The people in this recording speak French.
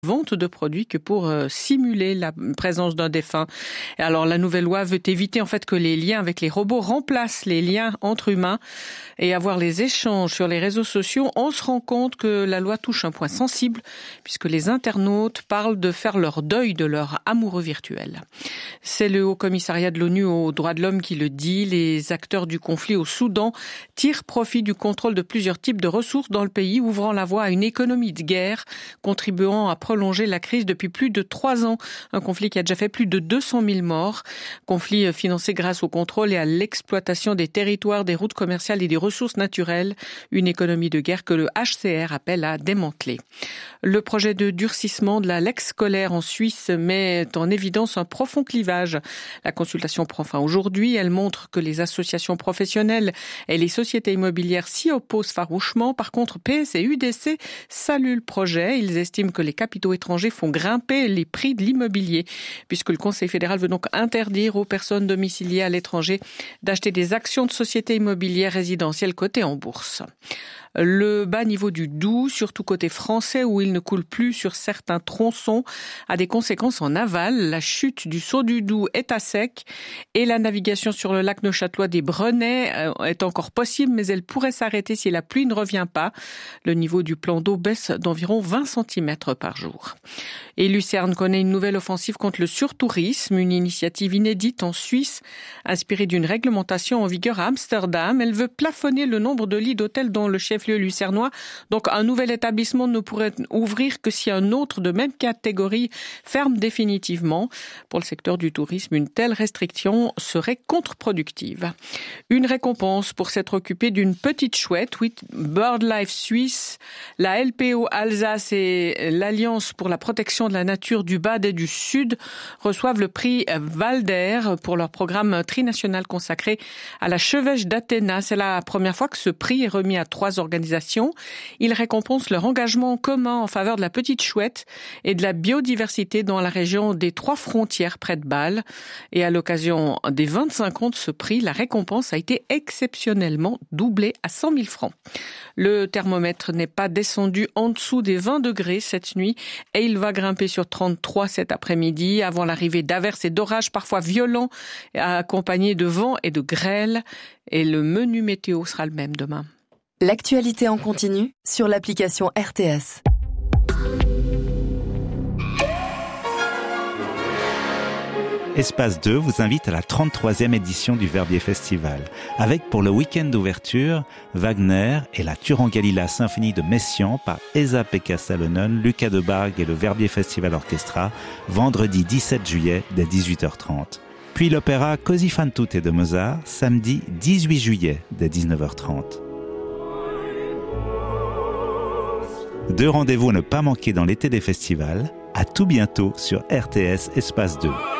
vente de produits que pour simuler la présence d'un défunt. Et alors la nouvelle loi veut éviter en fait que les liens avec les robots remplacent les liens entre humains et avoir les échanges sur les réseaux sociaux. On se rend compte que la loi touche un point sensible puisque les internautes parlent de faire leur deuil de leur amoureux virtuel. C'est le Haut Commissariat de l'ONU aux droits de l'homme qui le dit. Les acteurs du conflit au Soudan tirent profit du contrôle de plusieurs types de ressources dans le pays, ouvrant la voie à une économie de guerre, contribuant à prolonger la crise depuis plus de 3 ans. Un conflit qui a déjà fait plus de 200 000 morts. Conflit financé grâce au contrôle et à l'exploitation des territoires, des routes commerciales et des ressources naturelles. Une économie de guerre que le HCR appelle à démanteler. Le projet de durcissement de la lex scolaire en Suisse met en évidence un profond clivage. La consultation prend fin aujourd'hui. Elle montre que les associations professionnelles et les sociétés immobilières s'y opposent farouchement. Par contre, PS et UDC saluent le projet. Ils estiment que les capitaux étrangers font grimper les prix de l'immobilier, puisque le Conseil fédéral veut donc interdire aux personnes domiciliées à l'étranger d'acheter des actions de sociétés immobilières résidentielles cotées en bourse. Le bas niveau du Doubs, surtout côté français où il ne coule plus sur certains tronçons, a des conséquences en aval. La chute du saut du Doubs est à sec et la navigation sur le lac Neuchâtelois des Brenets est encore possible, mais elle pourrait s'arrêter si la pluie ne revient pas. Le niveau du plan d'eau baisse d'environ 20 cm par jour. Et Lucerne connaît une nouvelle offensive contre le surtourisme, une initiative inédite en Suisse, inspirée d'une réglementation en vigueur à Amsterdam. Elle veut plafonner le nombre de lits d'hôtels dans le chef-lieu lucernois. Donc un nouvel établissement ne pourrait ouvrir que si un autre de même catégorie ferme définitivement. Pour le secteur du tourisme, une telle restriction serait contre-productive. Une récompense pour s'être occupé d'une petite chouette, oui, BirdLife Suisse, la LPO Alsace et l'Alliance pour la protection de la nature du Bade et du Sud reçoivent le prix Valder pour leur programme trinational consacré à la chevêche d'Athéna. C'est la première fois que ce prix est remis à 3 organisations. Il récompense leur engagement commun en faveur de la petite chouette et de la biodiversité dans la région des 3 frontières près de Bâle. Et à l'occasion des 25 ans de ce prix, la récompense a été exceptionnellement doublée à 100 000 francs. Le thermomètre n'est pas descendu en dessous des 20 degrés cette nuit et il va grimper sur 33 cet après-midi avant l'arrivée d'averses et d'orages parfois violents accompagnés de vent et de grêle. Et le menu météo sera le même demain. L'actualité en continu sur l'application RTS. Espace 2 vous invite à la 33e édition du Verbier Festival, avec pour le week-end d'ouverture, Wagner et la Turangalila Symphonie de Messiaen par Esa-Pekka Salonen, Lucas Debargue et le Verbier Festival Orchestra, vendredi 17 juillet dès 18h30. Puis l'opéra Così fan tutte de Mozart, samedi 18 juillet dès 19h30. 2 rendez-vous à ne pas manquer dans l'été des festivals. À tout bientôt sur RTS Espace 2.